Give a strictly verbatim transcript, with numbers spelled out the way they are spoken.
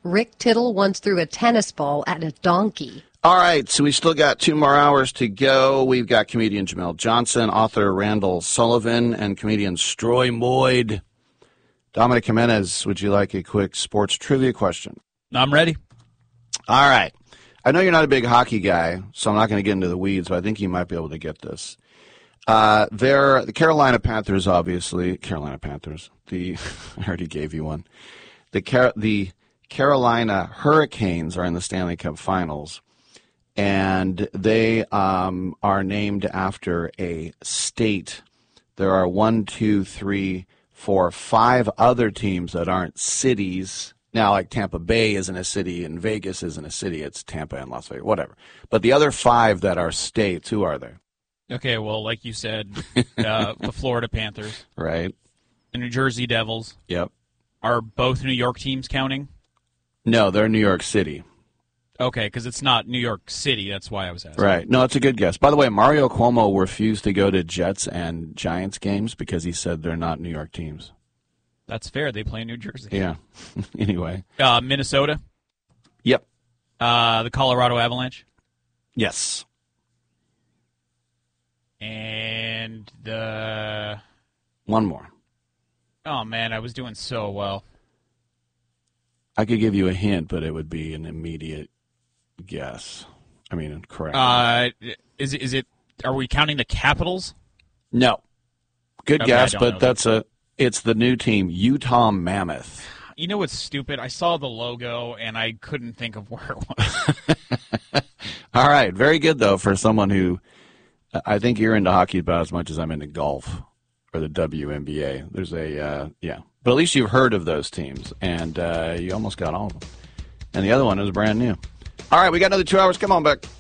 Rick Tittle once threw a tennis ball at a donkey. All right, so we still got two more hours to go. We've got comedian Jamel Johnson, author Randall Sullivan, and comedian Stroy Boyd. Dominic Jimenez, would you like a quick sports trivia question? I'm ready. All right. I know you're not a big hockey guy, so I'm not going to get into the weeds, but I think you might be able to get this. Uh, they're the Carolina Panthers, obviously. Carolina Panthers. The I already gave you one. The Car- the Carolina Hurricanes are in the Stanley Cup Finals, and they um, are named after a state. There are one, two, three, four, five other teams that aren't cities. Now, like Tampa Bay isn't a city and Vegas isn't a city. It's Tampa and Las Vegas, whatever. But the other five that are states, who are they? Okay, well, like you said, uh, the Florida Panthers. Right. The New Jersey Devils. Yep. Are both New York teams counting? No, they're New York City. Okay, because it's not New York City. That's why I was asking. Right. No, it's a good guess. By the way, Mario Cuomo refused to go to Jets and Giants games because he said they're not New York teams. That's fair. They play in New Jersey. Yeah. Anyway. Uh, Minnesota? Yep. Uh, the Colorado Avalanche? Yes. And the... One more. Oh, man, I was doing so well. I could give you a hint, but it would be an immediate guess. I mean, correct. Uh, is it, is it, are we counting the Capitals? No. Good Okay, guess, I don't but know that's a, it's the new team, Utah Mammoth. You know what's stupid? I saw the logo, and I couldn't think of where it was. All right. Very good, though, for someone who, I think you're into hockey about as much as I'm into golf or the W N B A. There's a, uh, yeah. But at least you've heard of those teams, and uh, you almost got all of them. And the other one is brand new. All right, we got another two hours. Come on back.